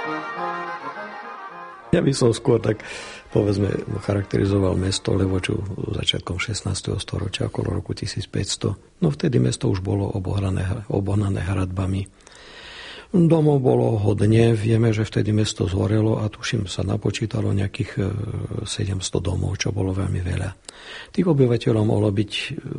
Ja by som skôr tak, povedzme, charakterizoval mesto Levoču začiatkom 16. storočia, okolo roku 1500. No vtedy mesto už bolo obohnané hradbami. Domov bolo hodne, vieme, že vtedy mesto zhorelo a tuším sa napočítalo nejakých 700 domov, čo bolo veľmi veľa. Tých obyvateľov mohlo byť,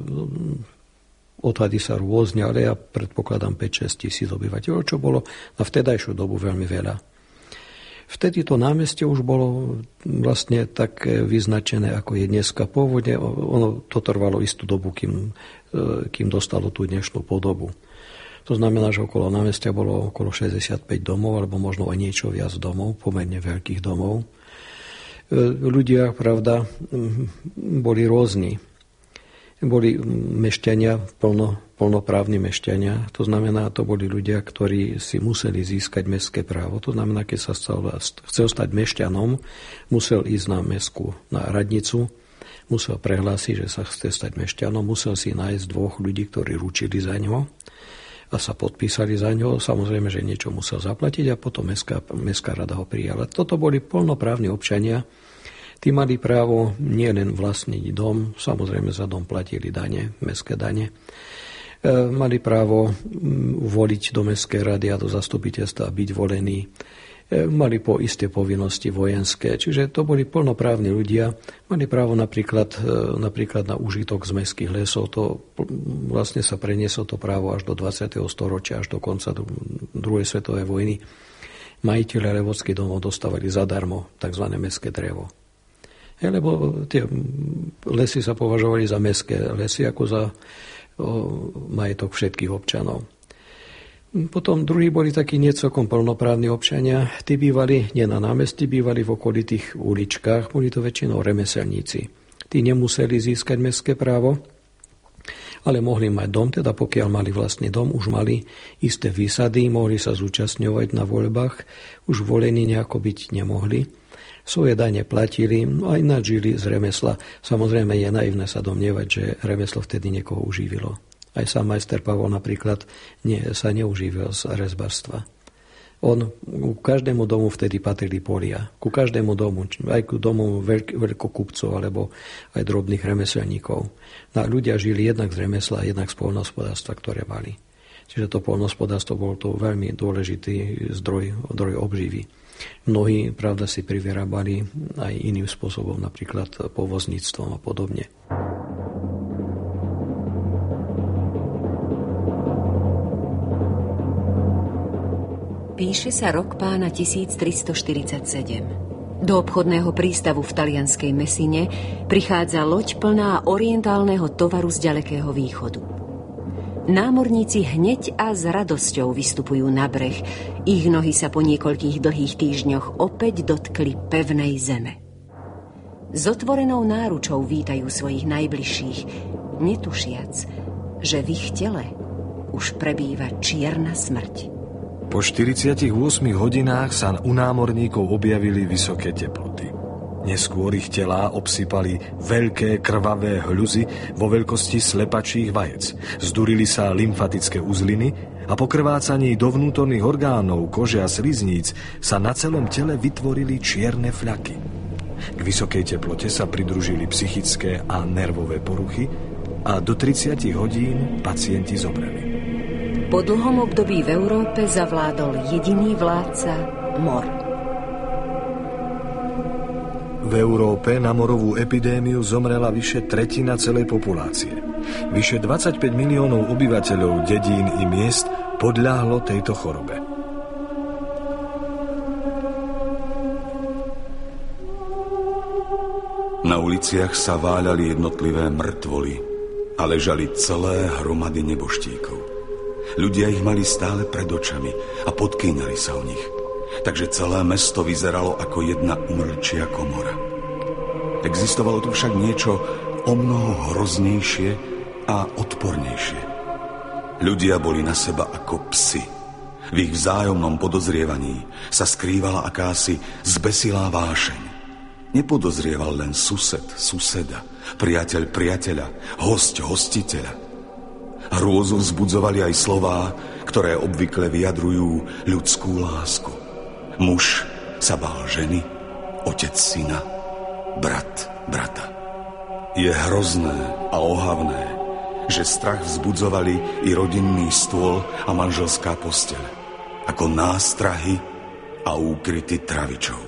odhady sa rôzne, ale ja predpokladám 5-6 tisíc obyvateľov, čo bolo na vtedajšiu dobu veľmi veľa. Vtedy to námestie už bolo vlastne tak vyznačené, ako je dneska. Pôvodne ono to trvalo istú dobu, kým dostalo tú dnešnú podobu. To znamená, že okolo námestia bolo okolo 65 domov, alebo možno aj niečo viac domov, pomerne veľkých domov. Ľudia, pravda, boli rôzni. Boli mešťania, plnoprávni mešťania. To znamená, to boli ľudia, ktorí si museli získať mestské právo. To znamená, keď sa chcel stať mešťanom, musel ísť na radnicu, musel prehlásiť, že sa chce stať mešťanom, musel si nájsť 2 ľudí, ktorí ručili za ňo a sa podpísali za ňo. Samozrejme, že niečo musel zaplatiť a potom mestská rada ho prijala. Toto boli plnoprávni občania. Tí mali právo nielen vlastniť dom, samozrejme za dom platili dane, mestské dane. Mali právo voliť do mestskej rady a do zastupiteľstva, byť volení. Mali po isté povinnosti vojenské, čiže to boli plnoprávni ľudia. Mali právo napríklad na užitok z mestských lesov. To vlastne sa prenieslo to právo až do 20. storočia, až do konca druhej svetovej vojny. Majiteľe levockých domov dostávali zadarmo tzv. Mestské drevo. Lebo tie lesy sa považovali za mestské lesy, ako za majetok všetkých občanov. Potom druhí boli takí niecelkom plnoprávni občania. Tí bývali nie na námestí, bývali v okolitých uličkách, boli to väčšinou remeselníci. Tí nemuseli získať mestské právo, ale mohli mať dom, teda pokiaľ mali vlastný dom, už mali isté výsady, mohli sa zúčastňovať na voľbách, už volení nejako byť nemohli. Svoje dane platili, no a ináč žili z remesla. Samozrejme je naivné sa domnievať, že remeslo vtedy niekoho uživilo. Aj sám majster Pavol napríklad sa neuživil z rezbarstva. Ku každému domu vtedy patrili polia. Ku každému domu, aj ku domu veľkokupcov alebo aj drobných remeselníkov. No ľudia žili jednak z remesla, jednak z poľnohospodárstva, ktoré mali. Čiže to poľnohospodárstvo bol to veľmi dôležitý zdroj obživy. Mnohí, pravda, si privyrábali aj iným spôsobom, napríklad povozníctvom a podobne. Píše sa rok pána 1347. Do obchodného prístavu v talianskej Messine prichádza loď plná orientálneho tovaru z ďalekého východu. Námorníci hneď a s radosťou vystupujú na breh. Ich nohy sa po niekoľkých dlhých týždňoch opäť dotkli pevnej zeme. S otvorenou náručou vítajú svojich najbližších, netušiac, že v ich tele už prebýva čierna smrť. Po 48 hodinách sa u námorníkov objavili vysoké teploty. Neskôr ich telá obsypali veľké krvavé hľuzy vo veľkosti slepačích vajec. Zdurili sa lymfatické uzliny a po krvácaní do vnútorných orgánov, kože a slizníc sa na celom tele vytvorili čierne fľaky. K vysokej teplote sa pridružili psychické a nervové poruchy a do 30 hodín pacienti zomreli. Po dlhom období v Európe zavládol jediný vládca mor. V Európe na morovú epidémiu zomrela vyše tretina celej populácie. Vyše 25 miliónov obyvateľov dedín i miest podľahlo tejto chorobe. Na uliciach sa váľali jednotlivé mŕtvoly a ležali celé hromady neboštíkov. Ľudia ich mali stále pred očami a podkýňali sa o nich. Takže celé mesto vyzeralo ako jedna umrčia komora. Existovalo tu však niečo o mnoho hroznejšie a odpornejšie. Ľudia boli na seba ako psi. V ich vzájomnom podozrievaní sa skrývala akási zbesilá vášeň. Nepodozrieval len sused suseda, priateľ priateľa, hosť hostiteľa. Hrôzu vzbudzovali aj slová, ktoré obvykle vyjadrujú ľudskú lásku. Muž sa bál ženy, otec syna, brat brata. Je hrozné a ohavné, že strach vzbudzovali i rodinný stôl a manželská posteľ, ako nástrahy a úkryty travičov.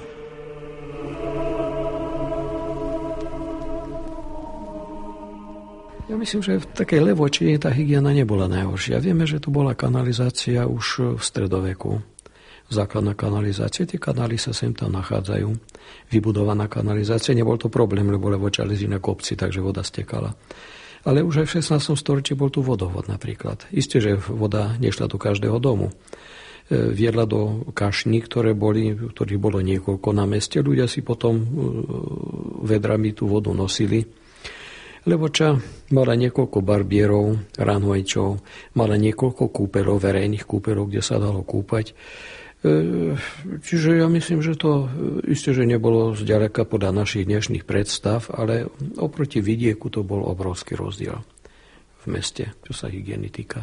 Ja myslím, že v takej Levoči tá hygiena nebola najhoršia. Vieme, že tu bola kanalizácia už v stredoveku. Základná kanalizácia, tie kanály sa sem tam nachádzajú. Vybudovaná kanalizácia, nebol to problém, lebo Levoča leží na kopci, takže voda stekala. Ale už aj v 16. storočí bol tu vodovod napríklad. Isté, že voda nešla do každého domu. Viedla do kašní, ktorých bolo niekoľko na meste. Ľudia si potom vedrami tú vodu nosili. Levoča mala niekoľko barbierov, ranhojčov, mala niekoľko kúpeľov, verejných kúpeľov, kde sa dalo kúpať. Čiže ja myslím, že to isté, že nebolo zďaleka podľa našich dnešných predstav, ale oproti vidieku to bol obrovský rozdiel v meste, čo sa hygieny týka.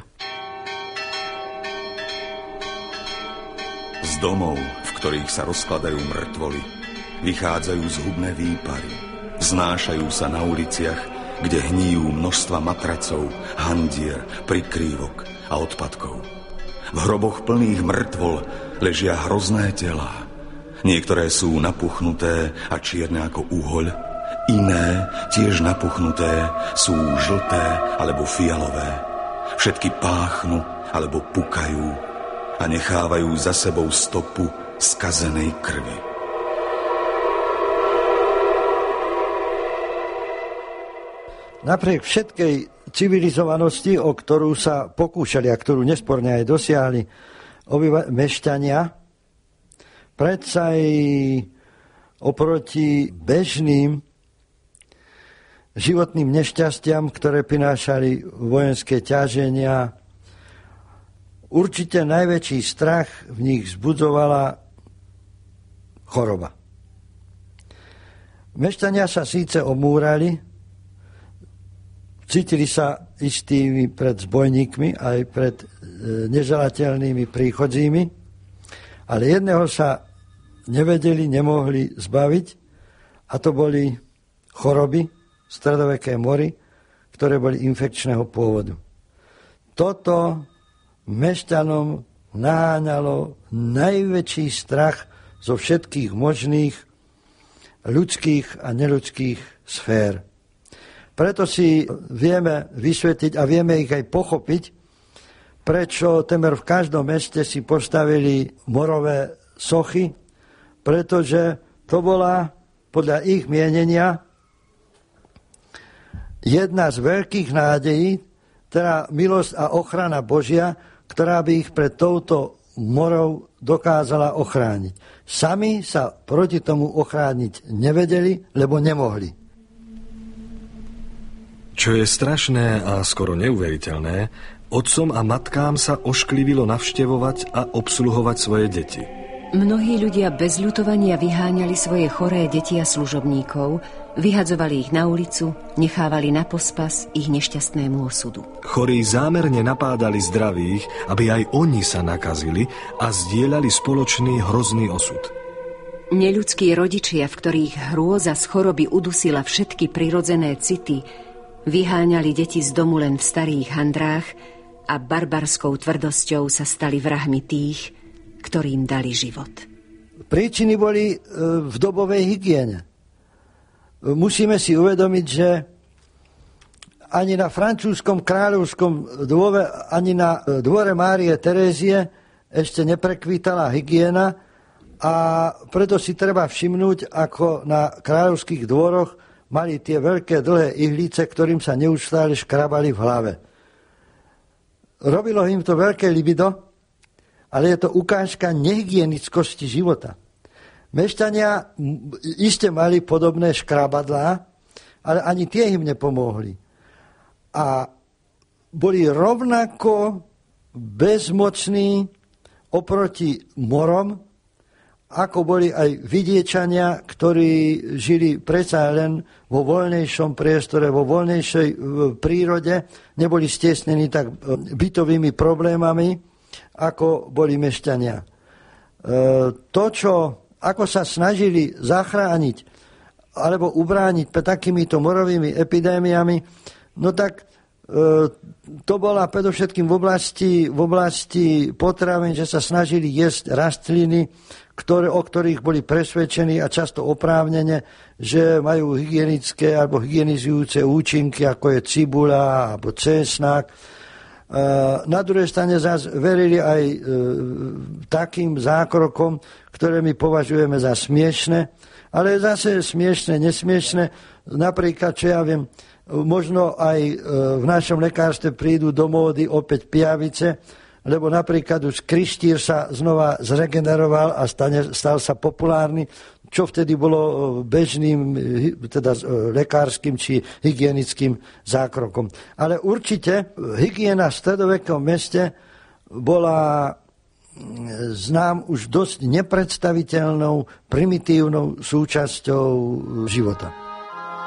Z domov, v ktorých sa rozkladajú mŕtvoly, vychádzajú zhubné výpary, vznášajú sa na uliciach, kde hníjú množstva matracov, handier, prikrývok a odpadkov. V hroboch plných mŕtvol ležia hrozné telá. Niektoré sú napuchnuté a čierne ako uhoľ, iné, tiež napuchnuté, sú žlté alebo fialové. Všetky páchnu alebo pukajú a nechávajú za sebou stopu skazenej krvi. Napriek všetkej civilizovanosti, o ktorú sa pokúšali a ktorú nesporne aj dosiahli mešťania, predsa aj oproti bežným životným nešťastiam, ktoré prinášali vojenské ťaženia, určite najväčší strach v nich vzbudzovala choroba. Mešťania sa síce omúrali, cítili sa istými pred zbojníkmi, aj pred neželateľnými príchodzími, ale jedného sa nevedeli, nemohli zbaviť, a to boli choroby, stredoveké mory, ktoré boli infekčného pôvodu. Toto mešťanom naháňalo najväčší strach zo všetkých možných ľudských a neľudských sfér. Preto si vieme vysvetliť a vieme ich aj pochopiť, prečo temer v každom meste si postavili morové sochy, pretože to bola podľa ich mienenia jedna z veľkých nádejí, teda milosť a ochrana Božia, ktorá by ich pred touto morou dokázala ochrániť. Sami sa proti tomu ochrániť nevedeli, lebo nemohli. Čo je strašné a skoro neuveriteľné, otcom a matkám sa ošklivilo navštevovať a obsluhovať svoje deti. Mnohí ľudia bez ľutovania vyháňali svoje choré deti a služobníkov, vyhadzovali ich na ulicu, nechávali na pospas ich nešťastnému osudu. Chorí zámerne napádali zdravých, aby aj oni sa nakazili a zdieľali spoločný hrozný osud. Neľudskí rodičia, v ktorých hrôza z choroby udusila všetky prirodzené city, vyháňali deti z domu len v starých handrách a barbarskou tvrdosťou sa stali vrahmi tých, ktorým dali život. Príčiny boli v dobovej hygiene. Musíme si uvedomiť, že ani na francúzskom kráľovskom dvore, ani na dvore Márie Terézie ešte neprekvítala hygiena, a preto si treba všimnúť, ako na kráľovských dvoroch mali tie veľké dlhé ihlice, ktorým sa neustále škrabali v hlave. Robilo im to veľké libido, ale je to ukážka nehygienickosti života. Mešťania iste mali podobné škrabadlá, ale ani tie im nepomohli. A boli rovnako bezmocní oproti morom, ako boli aj vidiečania, ktorí žili predsa len vo voľnejšom priestore, vo voľnejšej prírode, neboli stiesnení tak bytovými problémami, ako boli mešťania. ako sa snažili zachrániť alebo ubrániť pred takýmito morovými epidémiami, no tak to bola predovšetkým v oblasti potravín, že sa snažili jesť rastliny, o ktorých boli presvedčení a často oprávnene, že majú hygienické alebo hygienizujúce účinky, ako je cibuľa alebo cesnak. Na druhej strane zase verili aj takým zákrokom, ktoré my považujeme za smiešne, ale zase smiešne, nesmiešne. Napríklad, čo ja viem, možno aj v našom lekárstve prídu do módy opäť pijavice, lebo napríklad už kryštír sa znova zregeneroval a stal sa populárny, čo vtedy bolo bežným, teda lekárskym či hygienickým zákrokom. Ale určite hygiena v stredovekom meste bola znám už dosť nepredstaviteľnou, primitívnou súčasťou života.